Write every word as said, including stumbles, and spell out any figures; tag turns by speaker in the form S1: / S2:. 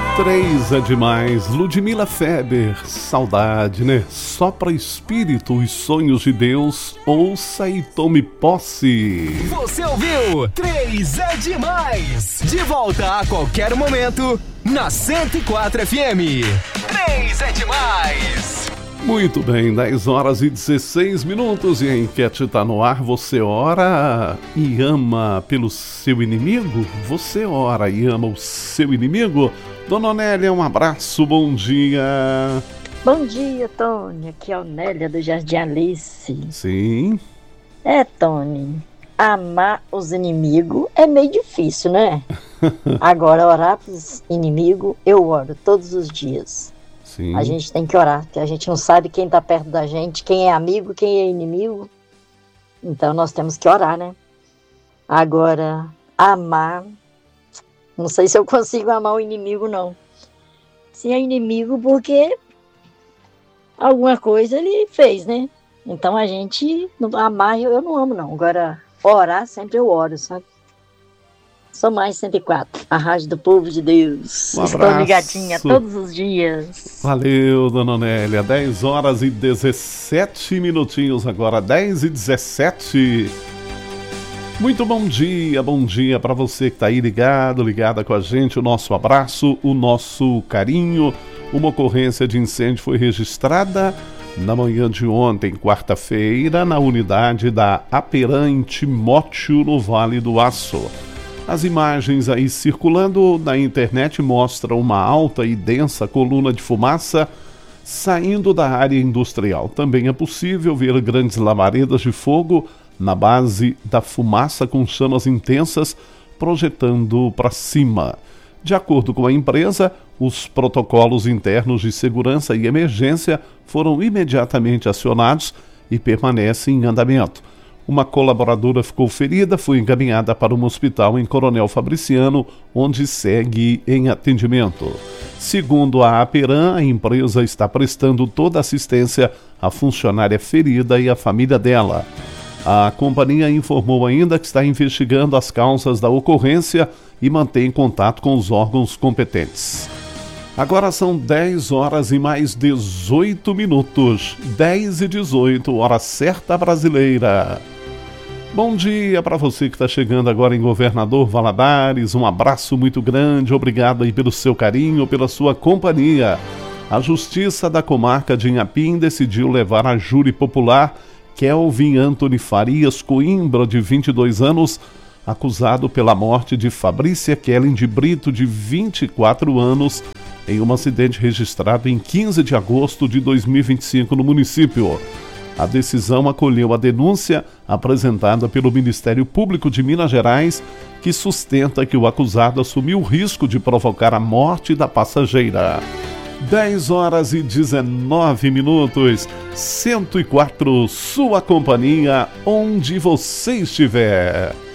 S1: Três é demais, Ludmila Feber, saudade, né? Sopra espírito os sonhos de Deus, ouça e tome posse.
S2: Você ouviu? Três é demais. De volta a qualquer momento, na cento e quatro F M. Três é demais.
S1: Muito bem, dez horas e dezesseis minutos e a enquete está no ar. Você ora e ama pelo seu inimigo? Você ora e ama o seu inimigo? Dona Onélia, um abraço, bom dia.
S3: Bom dia, Tony. Aqui é a Onélia do Jardim Alice.
S1: Sim.
S3: É, Tony, amar os inimigos é meio difícil, né? Agora, orar para os inimigos, eu oro todos os dias.
S1: Sim.
S3: A gente tem que orar, porque a gente não sabe quem está perto da gente, quem é amigo, quem é inimigo. Então, nós temos que orar, né? Agora, amar... Não sei se eu consigo amar o inimigo, não. Se é inimigo, porque alguma coisa ele fez, né? Então a gente, amar eu não amo, não. Agora, orar, sempre eu oro, sabe? Sou mais cento e quatro, a rádio do povo de Deus.
S1: Um
S3: Estou
S1: abraço.
S3: ligadinha todos os dias.
S1: Valeu, Dona Onélia. dez horas e dezessete minutinhos agora, dez e dezessete. Muito bom dia, bom dia para você que está aí ligado, ligada com a gente. O nosso abraço, o nosso carinho. Uma ocorrência de incêndio foi registrada na manhã de ontem, quarta-feira, na unidade da Aperam em Timóteo, no Vale do Aço. As imagens aí circulando na internet mostram uma alta e densa coluna de fumaça saindo da área industrial. Também é possível ver grandes labaredas de fogo na base da fumaça com chamas intensas projetando para cima. De acordo com a empresa, os protocolos internos de segurança e emergência foram imediatamente acionados e permanecem em andamento. Uma colaboradora ficou ferida, foi encaminhada para um hospital em Coronel Fabriciano, onde segue em atendimento. Segundo a Aperam, a empresa está prestando toda assistência à funcionária ferida e à família dela. A companhia informou ainda que está investigando as causas da ocorrência e mantém contato com os órgãos competentes. Agora são dez horas e mais dezoito minutos. dez e dezoito, hora certa brasileira. Bom dia para você que está chegando agora em Governador Valadares. Um abraço muito grande. Obrigado aí pelo seu carinho, pela sua companhia. A Justiça da Comarca de Inhapim decidiu levar a júri popular Kelvin Antony Farias Coimbra, de vinte e dois anos, acusado pela morte de Fabrícia Kellen de Brito, de vinte e quatro anos, em um acidente registrado em quinze de agosto de dois mil e vinte e cinco no município. A decisão acolheu a denúncia apresentada pelo Ministério Público de Minas Gerais, que sustenta que o acusado assumiu o risco de provocar a morte da passageira. dez horas e dezenove minutos, cento e quatro, sua companhia onde você estiver.